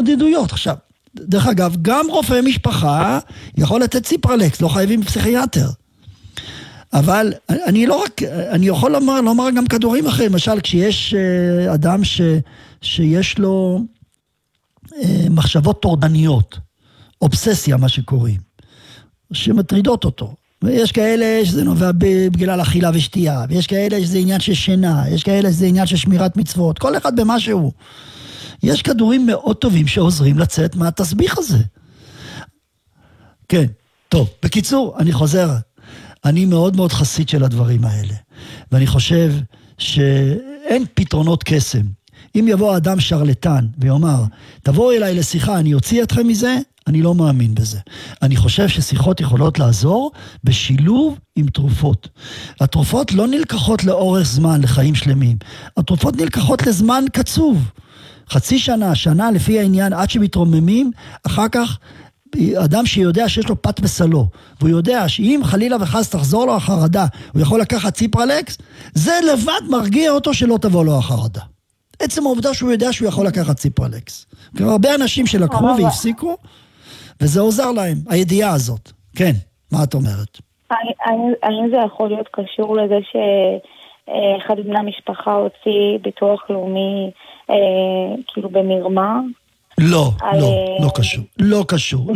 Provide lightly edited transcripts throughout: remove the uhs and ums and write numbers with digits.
התמודדויות. עכשיו, דרך אגב, גם רופא משפחה יכול לתת ציפרלקס, לא חייבים פסיכיאטר. אבל אני יכול לומר גם כדורים אחרים, למשל כשיש אדם שיש לו מחשבות טורדניות, אובססיה מה שקוראים, שמטרידות אותו. ויש כאלה שזה נובע בגלל אכילה ושתייה, ויש כאלה שזה עניין של שינה, יש כאלה שזה עניין של שמירת מצוות, כל אחד במשהו. יש כדורים מאוד טובים שעוזרים לצאת מהתסביך הזה. כן, טוב, בקיצור, אני חוזר, אני מאוד מאוד חסיד של הדברים האלה, ואני חושב שאין פתרונות קסם. אם יבוא אדם שרלטן ויאמר, תבואו אליי לשיחה, אני אוציא אתכם מזה, אני לא מאמין בזה. אני חושב ששיחות יכולות לעזור בשילוב עם תרופות. התרופות לא נלקחות לאורך זמן, לחיים שלמים. התרופות נלקחות לזמן קצוב. חצי שנה, שנה לפי העניין, עד שמתרוממים, אחר כך אדם שיודע שיש לו פת בסלו, והוא יודע שאם חלילה וחס תחזור לו החרדה, הוא יכול לקחת ציפרלקס, זה לבד מרגיע אותו שלא תבוא לו החרדה. עצם העובדה שהוא יודע שהוא יכול לקחת ציפרלקס. כלומר, הרבה אנשים שלקחו והפסיקו, וזה עוזר להם, הידיעה הזאת. כן, מה את אומרת? האם זה יכול להיות קשור לזה שאחד בני המשפחה הוציא ביטוח לאומי כאילו במרמה? לא קשור, לא קשור.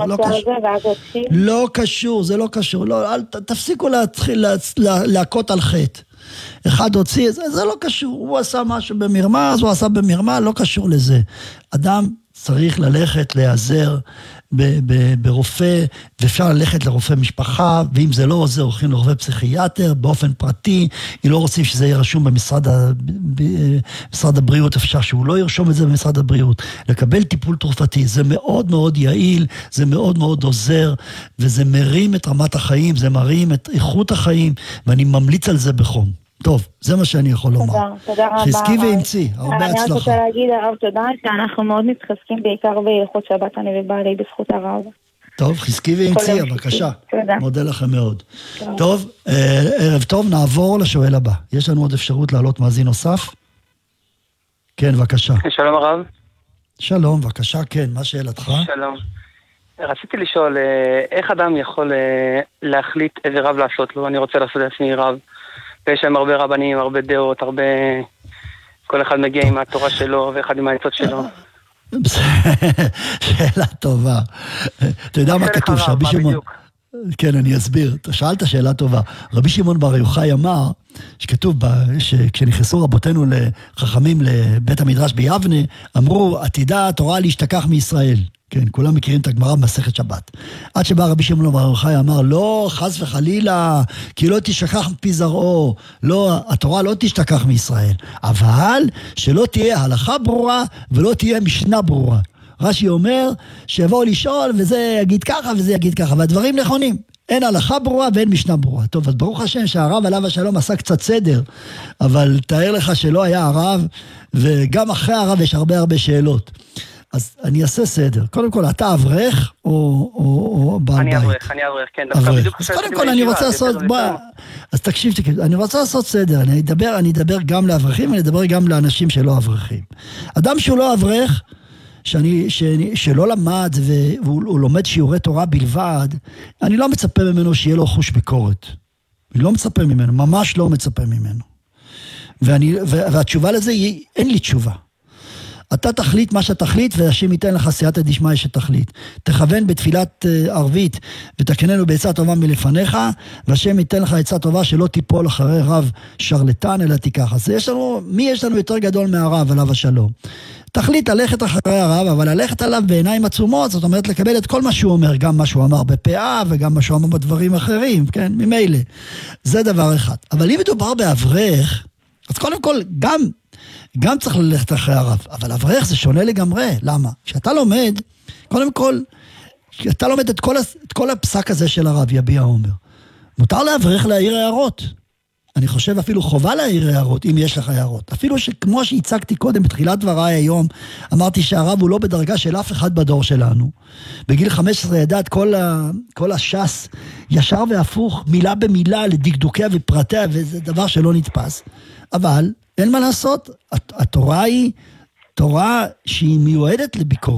לא קשור, זה לא קשור. תפסיקו להתחיל להכות על חטא. אחד הוציא, זה לא קשור. הוא עשה משהו במרמה, אז הוא עשה במרמה, לא קשור לזה. אדם צריך ללכת להיעזר ברופא, ואפשר ללכת לרופא משפחה, ואם זה לא עוזר, הולכים לרופא פסיכיאטר, באופן פרטי, אם לא רוצים שזה יהיה רשום במשרד הבריאות, אפשר שהוא לא ירשום את זה במשרד הבריאות, לקבל טיפול תרופתי, זה מאוד מאוד יעיל, זה מאוד מאוד עוזר, וזה מרים את רמת החיים, זה מרים את איכות החיים, ואני ממליץ על זה בחום. טוב, זה מה שאני יכול לומר. תודה רבה. חזקי ואמצי, הרבה הצלחה. אני רוצה להגיד הרב תודה, שאנחנו מאוד מתחזקים בעיקר בהלכות שבת אני ובעלי בזכות הרב. טוב, חזקי ואמצי, בבקשה. תודה. מודה לכם מאוד. טוב, ערב טוב, נעבור לשואל הבא. יש לנו עוד אפשרות לעלות מאזין נוסף? כן, בבקשה. שלום הרב. שלום, בבקשה, כן, מה שאלתך? שלום. רציתי לשאול, איך אדם יכול להחליט איזה רב לעשות לו? אני רוצה לעשות לעצמי רב. ויש להם הרבה רבנים, הרבה דעות, הרבה... כל אחד מגיע עם התורה שלו, ואחד עם העצות שלו. שאלה טובה. אתה יודע מה כתוב? שרבי שמעון... כן, אני אסביר. אתה שאלת שאלה טובה. רבי שמעון בר יוחאי אמר, שכתוב שכשנכנסו רבותינו לחכמים לבית המדרש ביבנה, אמרו, עתידה התורה להשתכח מישראל. כן, כולם מכירים את הגמרא במסכת שבת. עד שבא רבי שמעון בר יוחאי אמר, לא, חס וחלילה, כי לא תשכח מפי זרעו. לא, התורה לא תשתכח מישראל. אבל שלא תהיה הלכה ברורה ולא תהיה משנה ברורה. רש"י אומר שיבואו לשאול וזה יגיד ככה וזה יגיד ככה, והדברים נכונים. אין הלכה ברורה ואין משנה ברורה. טוב, אז ברוך השם שהרב עליו השלום עשה קצת סדר, אבל תאר לך שלא היה הרב, וגם אחרי הרב יש הרבה שאלות. אז אני אעשה סדר. קודם כל, אתה אברך או בעל בית? אני אברך, כן. אז קודם כל אני רוצה לעשות, אז תקשיב, אני רוצה לעשות סדר. אני אדבר גם לאברכים, אני אדבר גם לאנשים שלא אברכים. אדם שהוא לא אברך, שלא למד והוא לומד שיעורי תורה בלבד, אני לא מצפה ממנו שיהיה לו חוש ביקורת. אני לא מצפה ממנו, ממש לא מצפה ממנו. והתשובה לזה היא, אין לי תשובה. אתה תחליט מה שתחליט, והשם ייתן לך סייעתא דשמיא שתחליט. תכוון בתפילת ערבית, ותקננו בעצה טובה מלפניך, והשם ייתן לך עצה טובה שלא תיפול אחרי רב שרלטן, אלא תיקח. אז מי יש לנו יותר גדול מהרב, עליו השלום? תחליט ללכת אחרי הרב, אבל ללכת עליו בעיניים עצומות, זאת אומרת לקבל את כל מה שהוא אומר, גם מה שהוא אמר בפאה, וגם מה שהוא אמר בדברים אחרים, כן? ממילא. זה דבר אחד. אבל אם מדובר באברך, אז קודם כל, גם צריך ללכת אחרי הרב, אבל אברך זה שונה לגמרי. למה? כשאתה לומד, קודם כל, כשאתה לומד את כל הפסק הזה של הרב יביע אומר, מותר לאברך להעיר הערות. אני חושב אפילו חובה להעיר הערות, אם יש לך הערות. אפילו שכמו שהצגתי קודם בתחילת דבריי היום, אמרתי שהרב הוא לא בדרגה של אף אחד בדור שלנו. בגיל 15 ידע את כל הש"ס, ישר והפוך, מילה במילה, לדקדוקיה ופרטיה, וזה דבר שלא נתפס. אבל אין מה לעשות, התורה היא תורה שהיא מיועדת לביקורת.